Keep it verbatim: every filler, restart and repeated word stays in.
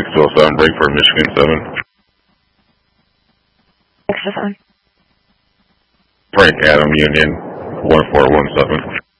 two oh seven, break for Michigan seven. Extra phone. Frank Adam Union one four one seven.